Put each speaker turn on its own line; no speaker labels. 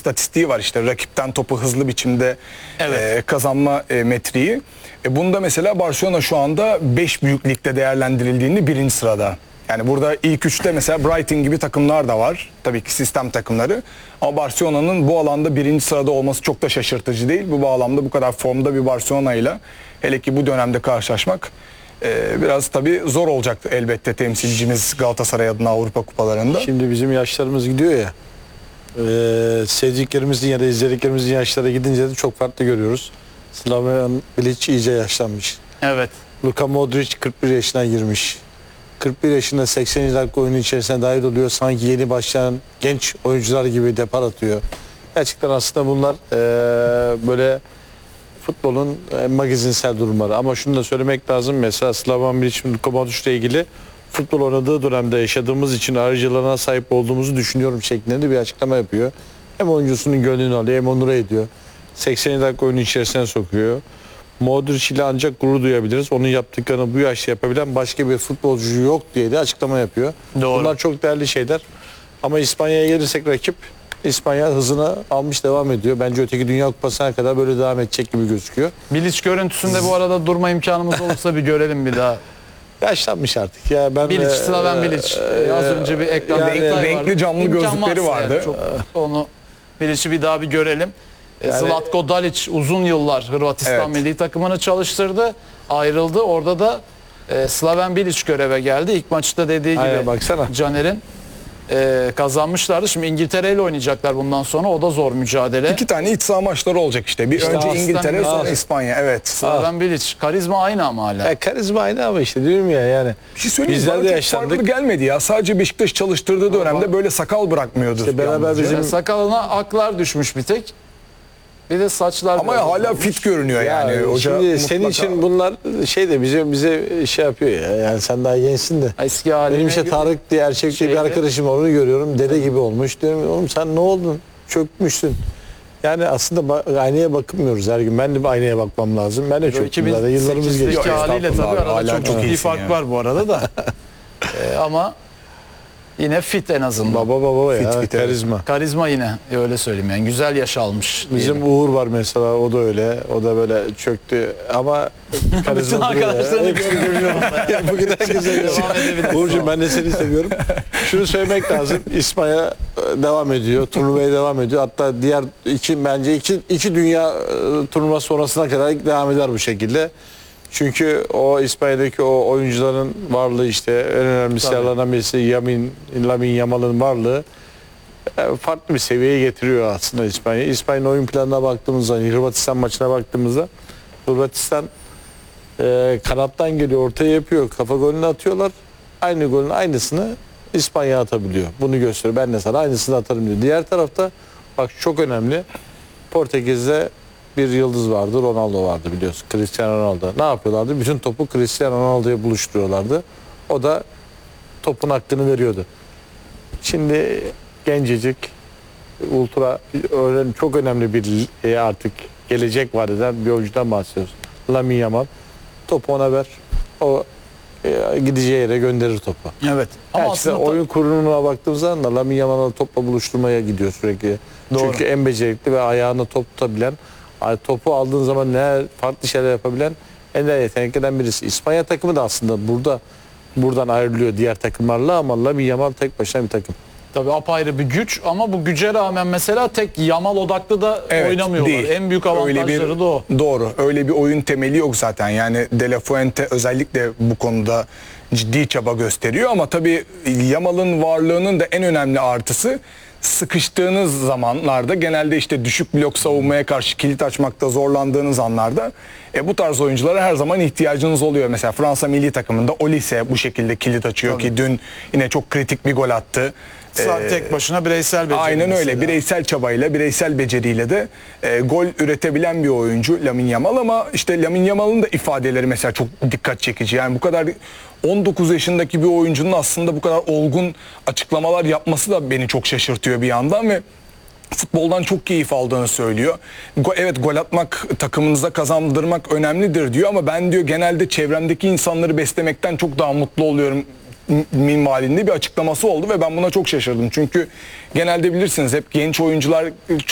istatistiği var, işte rakipten topu hızlı biçimde
Evet.
kazanma metriği. Bunda mesela Barcelona şu anda 5 büyük ligde değerlendirildiğinde 1. sırada. Yani burada ilk 3'te mesela Brighton gibi takımlar da var. Tabii ki sistem takımları. Ama Barcelona'nın bu alanda 1. sırada olması çok da şaşırtıcı değil. Bu bağlamda bu kadar formda bir Barcelona ile hele ki bu dönemde karşılaşmak biraz tabii zor olacaktı elbette temsilcimiz Galatasaray adına Avrupa kupalarında.
Şimdi bizim yaşlarımız gidiyor ya. Sevdiklerimizin ya da izlediklerimizin yaşlara gidince de çok farklı görüyoruz. Slaven Bilic iyice yaşlanmış.
Evet.
Luka Modric 41 yaşına girmiş. 41 yaşında 80 dakika oyunun içerisine dahil oluyor. Sanki yeni başlayan genç oyuncular gibi depar atıyor. Gerçekten aslında bunlar böyle futbolun magazinsel durumları. Ama şunu da söylemek lazım. Mesela Slaven Bilic, Luka Modric ile ilgili futbol oynadığı dönemde yaşadığımız için ayrıcalığına sahip olduğumuzu düşünüyorum şeklinde bir açıklama yapıyor. Hem oyuncusunun gönlünü alıyor hem onuru ediyor. 80 dakika oyunun içerisine sokuyor. Modric ile ancak gurur duyabiliriz. Onun yaptıklarını bu yaşta yapabilen başka bir futbolcu yok diye de açıklama yapıyor.
Doğru.
Bunlar çok değerli şeyler. Ama İspanya'ya gelirsek rakip, İspanya hızını almış devam ediyor. Bence öteki Dünya Kupası'na kadar böyle devam edecek gibi gözüküyor.
Bilic görüntüsünde bu arada durma imkanımız olursa bir görelim bir daha.
Yaşlanmış artık ya. Ben
Bilic, Slaven Bilic. Az önce bir ekranda
yani
detay
renkli
vardı.
camlı
İmkan
gözlükleri
varsa
vardı.
yani çok onu Bilic'i bir daha bir görelim.
Yani-
Zlatko Dalic uzun yıllar Hırvatistan
Evet.
milli takımını çalıştırdı. Ayrıldı. Orada da Slaven Bilic göreve geldi. İlk maçta dediği
Aynen,
gibi
baksana.
Caner'in kazanmışlardı. Şimdi İngiltere ile oynayacaklar bundan sonra. O da zor mücadele.
2 tane iç saha maçları olacak işte. Bir
İşte
önce
aslan
İngiltere
Bilic.
sonra İspanya. Evet.
Slaven Bilic. Karizma aynı ama hala.
Karizma aynı ama işte diyorum ya yani.
Bir şey söyleyeyim mi?
Bizler
Bana
de
çok
yaşlandık.
farklı gelmedi ya. Sadece Beşiktaş çalıştırdığı dönemde böyle sakal bırakmıyordu.
İşte beraber
yalnızca.
bizim-
Yani sakalına aklar düşmüş bir tek. Bir de saçlar.
Ama
biraz
hala
uzunmuş.
fit görünüyor yani. Hoca
şimdi senin
mutlaka-
için bunlar şey de bize şey yapıyor ya. Yani sen daha gençsin de.
Eski haline
Benim işte
göre-
Tarık diye erkek diye bir
Şeyde-
arkadaşım var, onu görüyorum. Dede gibi olmuş. Diyorum oğlum sen ne oldun? Çökmüşsün. Yani aslında aynaya bakmıyoruz her gün. Ben de bir aynaya bakmam lazım. Ben de çöktüm zaten. Yıllarımız
2008'deki
geçti.
haliyle tabii
Estağfurullah abi,
arada
hala
çok
çok
ciddi
iyisin
fark
ya.
var bu arada da. Ama yine fit en azından.
Baba ya.
Fit, evet.
Karizma.
Karizma yine öyle söyleyeyim yani güzel yaş almış.
Bizim
diyelim.
Uğur var mesela, o da öyle. O da böyle çöktü ama
Bütün
karizma duruyor ya.
arkadaşlarını görüyorum.
Bugün herkese
Devam edebiliriz.
Uğurcuğum, ben de seni seviyorum. Şunu söylemek lazım. İspanya devam ediyor. Turnuvaya devam ediyor. Hatta diğer bence iki dünya turnuvası sonrasına kadar devam eder bu şekilde. Çünkü o İspanya'daki o oyuncuların varlığı, işte en önemli silahlardan birisi Lamine Yamal'ın varlığı farklı bir seviyeye getiriyor aslında İspanya. İspanya'nın oyun planına baktığımızda, Hırvatistan maçına baktığımızda Hırvatistan kanattan geliyor, ortaya yapıyor, kafa golünü atıyorlar. Aynı golün aynısını İspanya atabiliyor. Bunu gösteriyor. Ben de sana aynısını atarım diyor. Diğer tarafta bak çok önemli. Portekiz'de bir yıldız vardı, Ronaldo vardı biliyorsun. Cristiano Ronaldo. Ne yapıyorlardı? Bütün topu Cristiano Ronaldo'ya buluşturuyorlardı. O da topun hakkını veriyordu. Şimdi gencecik, ultra çok önemli bir artık gelecek vaat eden bir oyuncudan bahsediyoruz. Lamine Yamal. Topu ona ver. O gideceği yere gönderir topu.
Evet. Ama
Gerçekten
aslında
oyun kurulumuna baktığımız zaman da Lamine Yamal'ı topla buluşturmaya gidiyor sürekli.
Doğru.
Çünkü en becerikli ve ayağına top tutabilen, topu aldığın zaman ne farklı şeyler yapabilen en yeteneklerden birisi. İspanya takımı da aslında buradan ayrılıyor diğer takımlarla ama Lamine Yamal tek başına bir takım.
tabii apayrı bir güç ama bu güce rağmen mesela tek Yamal odaklı da
Evet,
oynamıyorlar.
değil.
En büyük
Öyle
avantajları da o.
Doğru. Öyle bir oyun temeli yok zaten. Yani De La Fuente özellikle bu konuda ciddi çaba gösteriyor ama tabii Yamal'ın varlığının da en önemli artısı sıkıştığınız zamanlarda, genelde işte düşük blok savunmaya karşı kilit açmakta zorlandığınız anlarda bu tarz oyunculara her zaman ihtiyacınız oluyor. Mesela Fransa milli takımında Olise bu şekilde kilit açıyor ki dün yine çok kritik bir gol attı.
Tek başına bireysel beceri.
Aynen öyle.
mesela.
Bireysel çabayla, bireysel beceriyle de gol üretebilen bir oyuncu Lamine Yamal ama işte Lamine Yamal'ın da ifadeleri mesela çok dikkat çekici. Yani bu kadar 19 yaşındaki bir oyuncunun aslında bu kadar olgun açıklamalar yapması da beni çok şaşırtıyor bir yandan ve futboldan çok keyif aldığını söylüyor. Evet, gol atmak, takımınıza kazandırmak önemlidir diyor ama ben diyor genelde çevremdeki insanları beslemekten çok daha mutlu oluyorum minvalinde bir açıklaması oldu ve ben buna çok şaşırdım. Çünkü genelde bilirsiniz hep genç oyuncular